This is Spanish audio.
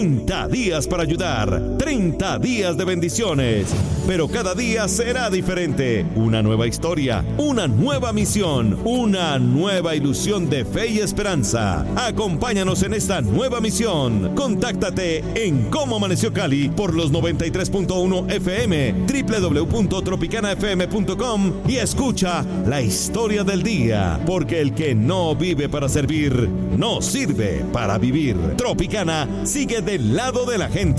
30 días para ayudar, 30 días de bendiciones, pero cada día será diferente. Una nueva historia, una nueva misión, una nueva ilusión de fe y esperanza. Acompáñanos en esta nueva misión. Contáctate en Cómo Amaneció Cali por los 93.1 FM, www.tropicanafm.com y escucha la historia del día, porque el que no vive para servir, no sirve para vivir. Tropicana sigue del lado de la gente.